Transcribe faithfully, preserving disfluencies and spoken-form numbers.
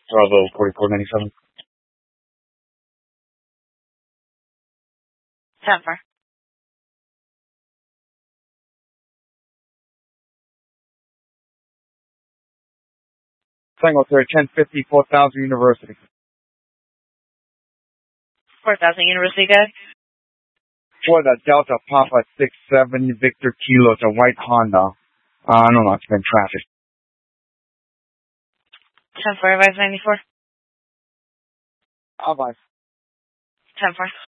Bravo forty-four ninety-seven. ten four. Tango thirty, ten fifty, four thousand University. four thousand University, good. For the Delta Papa six seven Victor Kilo, it's a white Honda. Uh, I don't know, it's been traffic. ten four, advise ninety-four. I'll buy. ten four.